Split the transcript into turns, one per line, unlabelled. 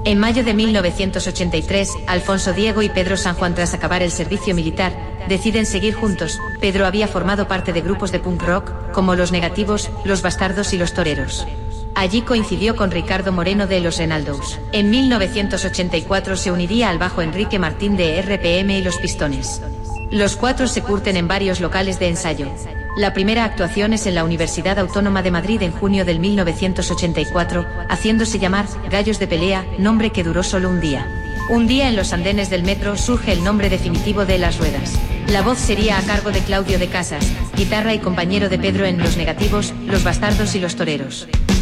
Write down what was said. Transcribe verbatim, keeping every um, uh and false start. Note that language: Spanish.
En mayo de mil novecientos ochenta y tres, Alfonso Diego y Pedro San Juan, tras acabar el servicio militar, deciden seguir juntos. Pedro había formado parte de grupos de punk rock, como Los Negativos, Los Bastardos y Los Toreros. Allí coincidió con Ricardo Moreno de Los Renaldos. En mil novecientos ochenta y cuatro se uniría al bajo Enrique Martín de R P M y Los Pistones. Los cuatro se curten en varios locales de ensayo. La primera actuación es en la Universidad Autónoma de Madrid en junio del mil novecientos ochenta y cuatro, haciéndose llamar Gallos de Pelea, nombre que duró solo un día. Un día en los andenes del metro surge el nombre definitivo de Las Ruedas. La voz sería a cargo de Claudio de Casas, guitarra y compañero de Pedro en Los Negativos, Los Bastardos y Los Toreros.